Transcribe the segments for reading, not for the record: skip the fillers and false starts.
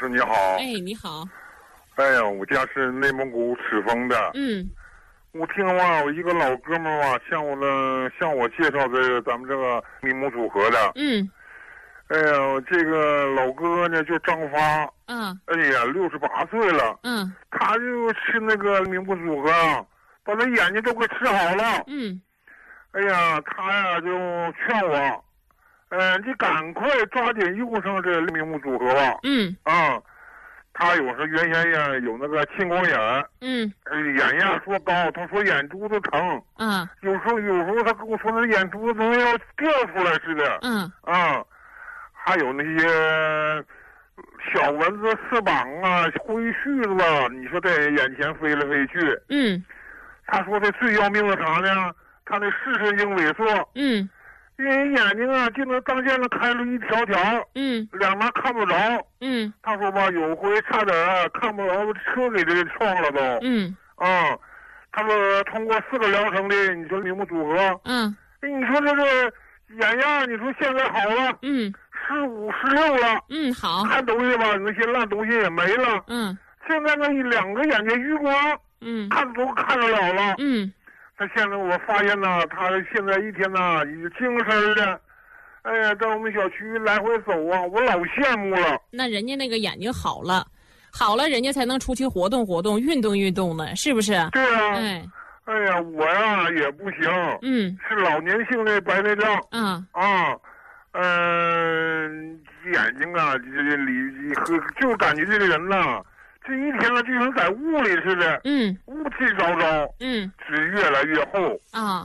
师你好。 哎，你好。 哎呀，我家是内蒙古赤峰的。我听话，我一个老哥们儿啊，向我介绍咱们这个名目组合的。哎呀，这个老哥呢就张发。哎呀，68岁了。他就吃那个名目组合，把他眼睛都给吃好了。哎呀，他呀就劝我，你赶快抓紧用上这名目组合吧。他原先呀有那个青光眼。眼压说高，他说眼珠子疼。有时候他跟我说那眼珠子都要掉出来似的。还有那些小蚊子、翅膀啊、灰絮子啊，你说在眼前飞来飞去。他说这最要命的啥呢？他那视神经萎缩。因为眼睛啊，就能当间能开了一条条。两边看不着。他说吧，有回差点看不着，车给这撞了都。他说通过4个疗程的，你说名目组合。你说这个眼压，你说现在好了。15、16了。 好。看东西吧，那些烂东西也没了。现在那2个眼睛余光。看都看得了了。他现在我发现呢，他现在一天呢精神的，哎呀，在我们小区来回走啊，我老羡慕了。 那人家那个眼睛好了，人家才能出去活动活动、运动呢，是不是？ 对啊。哎呀，我呀也不行。是老年性的白内障。眼睛啊，就感觉这个人呐。这一天呢，就像在雾里似的。雾气昭昭。纸越来越厚。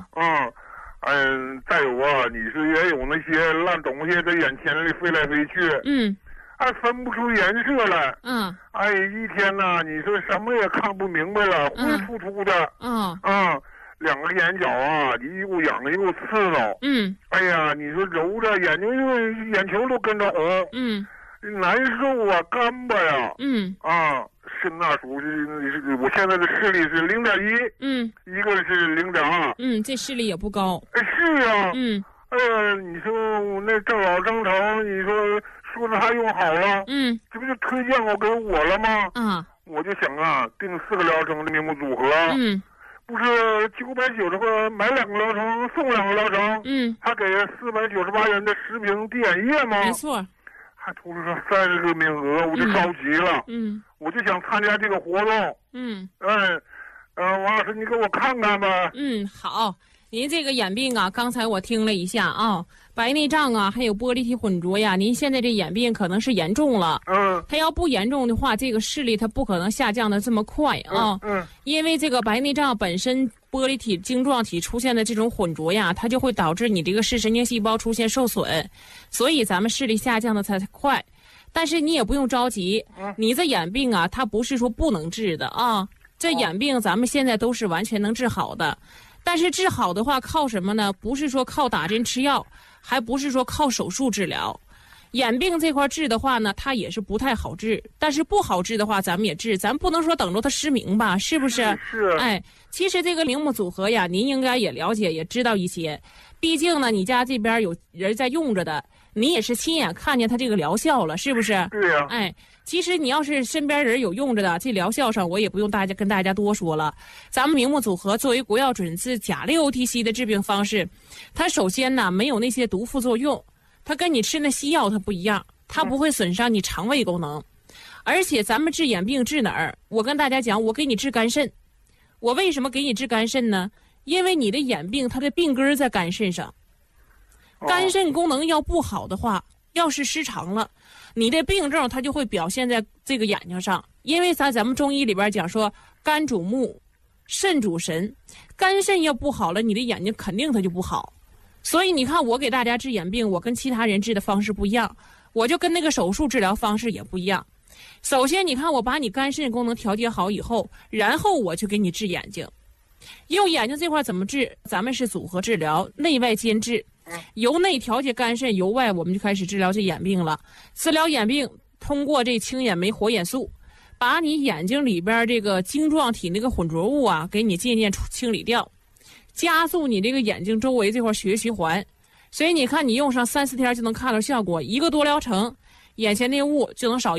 再有啊，你说也有那些烂东西在眼前里飞来飞去。还分不出颜色来。一天呢，你说什么也看不明白了，灰突突的。2个眼角啊，又痒又刺挠。哎呀，你说揉着眼睛眼球都跟着红。难受啊，干巴呀。肾钠属我现在的视力是0.1。一个是0.2。 这视力也不高。 是啊。你说我那郑成，你说他用好了。这不就推荐给我了吗？我就想啊，订4个疗程的名目组合。不是990块买2个疗程送2个疗程。还给498元的10瓶滴眼液吗？ 没错。 还图了30个名额，我就着急了。我就想参加这个活动。王老师，你给我看看吧。 好。您这个眼病啊，刚才我听了一下啊，白内障啊，还有玻璃体混浊呀，您现在这眼病可能是严重了。它要不严重的话，这个视力它不可能下降的这么快啊。因为这个白内障本身玻璃体晶状体出现的这种混浊呀，它就会导致你这个视神经细胞出现受损，所以咱们视力下降的才快。但是你也不用着急，你这眼病啊，它不是说不能治的啊。这眼病咱们现在都是完全能治好的。但是治好的话靠什么呢？不是说靠打针吃药，还不是说靠手术治疗。眼病这块治的话呢，它也是不太好治，但是不好治的话咱们也治，咱不能说等着它失明吧，是不是？ 是。 其实这个名目组合呀，您应该也了解也知道一些，毕竟呢你家这边有人在用着的，你也是亲眼看见它这个疗效了，是不是？ 对呀。 其实你要是身边人有用着的，这疗效上我也不用跟大家多说了。咱们名目组合作为国药准字钾类 OTC 的治病方式，它首先呢没有那些毒副作用，它跟你吃那西药它不一样，它不会损伤你肠胃功能。而且咱们治眼病治哪儿？我跟大家讲，我给你治肝肾。我为什么给你治肝肾呢？因为你的眼病它的病根在肝肾上，肝肾功能要不好的话，要是失常了，你的病症它就会表现在这个眼睛上。因为咱们中医里边讲说，肝主目，肾主神，肝肾要不好了，你的眼睛肯定它就不好。所以你看我给大家治眼病，我跟其他人治的方式不一样，我就跟那个手术治疗方式也不一样。首先你看我把你肝肾功能调节好以后，然后我去给你治眼睛。用眼睛这块怎么治？咱们是组合治疗，内外兼治。由内调节肝肾，由外我们就开始治疗这眼病了。治疗眼病通过这清眼酶活眼素，把你眼睛里边这个晶状体那个混浊物啊，给你渐渐清理掉，加速你这个眼睛周围这块血液循环。所以你看，你用上3、4天就能看到效果，1个多疗程，眼前那雾就能少